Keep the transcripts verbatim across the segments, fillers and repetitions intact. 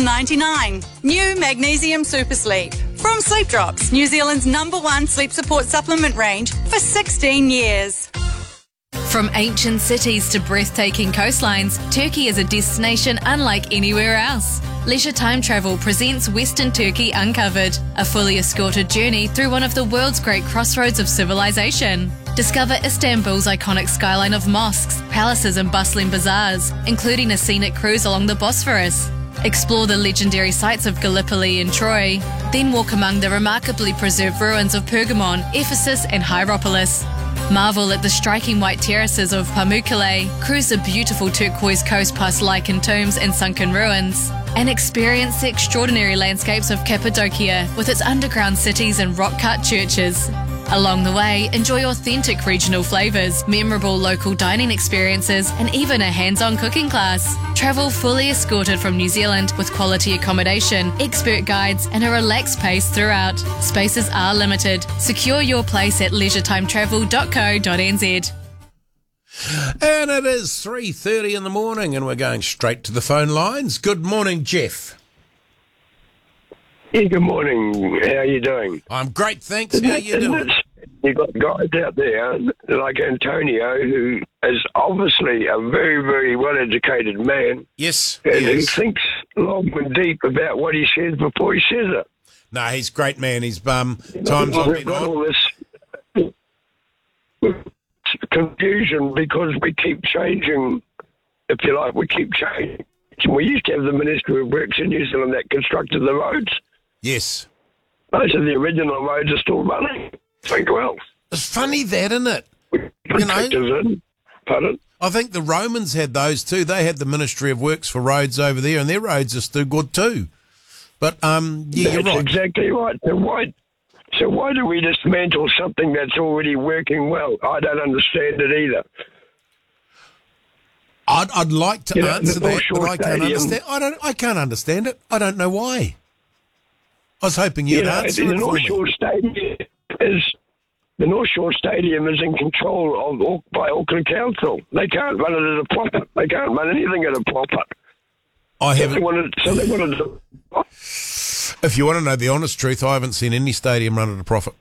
ninety-nine. New Magnesium Super Sleep. From Sleep Drops, New Zealand's number one sleep support supplement range for sixteen years. From ancient cities to breathtaking coastlines, Turkey is a destination unlike anywhere else. Leisure Time Travel presents Western Turkey Uncovered, a fully escorted journey through one of the world's great crossroads of civilization. Discover Istanbul's iconic skyline of mosques, palaces and bustling bazaars, including a scenic cruise along the Bosphorus. Explore the legendary sites of Gallipoli and Troy, then walk among the remarkably preserved ruins of Pergamon, Ephesus and Hierapolis. Marvel at the striking white terraces of Pamukkale, cruise the beautiful turquoise coast past lichened tombs and sunken ruins, and experience the extraordinary landscapes of Cappadocia with its underground cities and rock-cut churches. Along the way, enjoy authentic regional flavours, memorable local dining experiences, and even a hands-on cooking class. Travel fully escorted from New Zealand with quality accommodation, expert guides, and a relaxed pace throughout. Spaces are limited. Secure your place at leisure time travel dot co dot n z. And it is three thirty in the morning, and we're going straight to the phone lines. Good morning, Jeff. Yeah, good morning. How are you doing? I'm great, thanks. How are you doing? You've got guys out there like Antonio, who is obviously a very, very well-educated man. Yes, and he he is. thinks long and deep about what he says before he says it. No, he's a great man. He's um, times I've We've been got on. all this confusion because we keep changing, if you like, we keep changing. We used to have the Ministry of Works in New Zealand that constructed the roads. Yes. Most of the original roads are still running. Think well. It's funny that, isn't it? You know, in. Pardon? I think the Romans had those too. They had the Ministry of Works for roads over there, and their roads are still good too. But um, yeah, that's you're right. Exactly right. So why, so why do we dismantle something that's already working well? I don't understand it either. I'd, I'd like to You know, answer the that, North but Shore I can't Stadium- understand. I don't. I can't understand it. I don't know why. I was hoping you'd You know, answer the it for North me. Shore Stadium is the North Shore Stadium is in control of Au- by Auckland Council. They can't run it at a profit. They can't run anything at a profit. I So they haven't. wanted, so they wanted to. If you want to know the honest truth, I haven't seen any stadium run at a profit.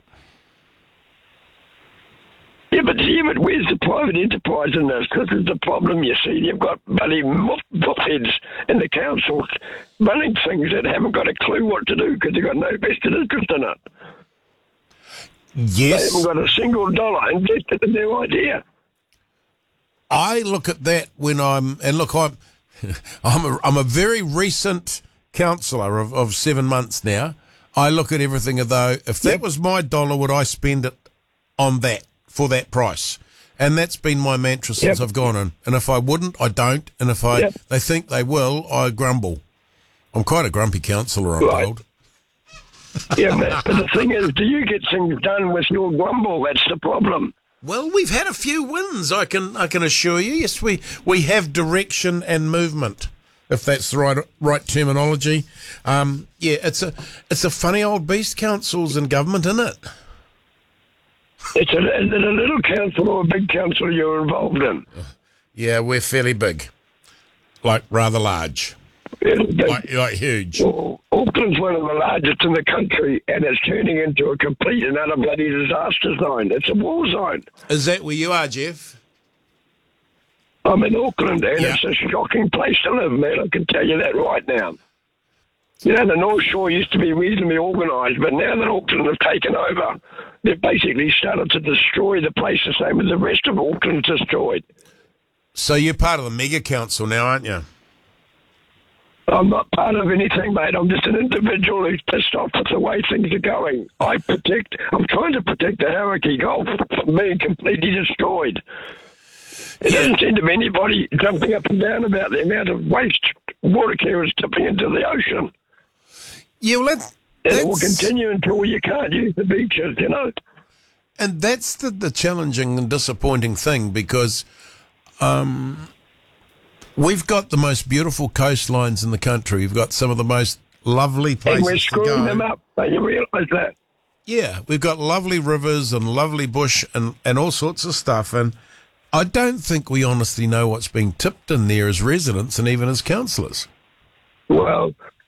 Yeah, but yeah, but where's the private enterprise in this? This is the problem, you see. You've got bloody muffheads in the council running things that haven't got a clue what to do because they've got no vested interest in it. They Yes, haven't got a single dollar invested in their idea. I look at that when I'm and look, I'm I'm a, I'm a very recent councillor of, of seven months now. I look at everything as though if that Yep. was my dollar, would I spend it on that for that price? And that's been my mantra since Yep. I've gone in. And if I wouldn't, I don't. And if I Yep. they think they will, I grumble. I'm quite a grumpy councillor, I'm Right. told. Yeah, but, but the thing is, do you get things done with your grumble? That's the problem. Well, we've had a few wins, I can I can assure you. Yes, we, we have direction and movement, if that's the right right terminology. Um, yeah, it's a it's a funny old beast, councils and government, isn't it? It's a, is it a little council or a big council you're involved in? Yeah, we're fairly big, like rather large, It's big. like, like huge. Well, Auckland's one of the largest in the country, and it's turning into a complete and utter bloody disaster zone. It's a war zone. Is that where you are, Jeff? I'm in Auckland, and Yeah. it's a shocking place to live, man. I can tell you that right now. You know, the North Shore used to be reasonably organised, but now that Auckland have taken over, they've basically started to destroy the place the same as the rest of Auckland's destroyed. So you're part of the mega council now, aren't you? I'm not part of anything, mate. I'm just an individual who's pissed off with the way things are going. I protect, I'm trying to protect the Hauraki Gulf from being completely destroyed. It doesn't seem to be anybody jumping up and down about the amount of waste water carriers tipping into the ocean. Yeah, well, that's, And it will that's- continue until you can't use the beaches, you know. And that's the, the challenging and disappointing thing because um, we've got the most beautiful coastlines in the country. We've got some of the most lovely places And we're to screwing go. them up. Don't you realise that? Yeah, we've got lovely rivers and lovely bush and, and all sorts of stuff. And I don't think we honestly know what's being tipped in there as residents and even as councillors. Well,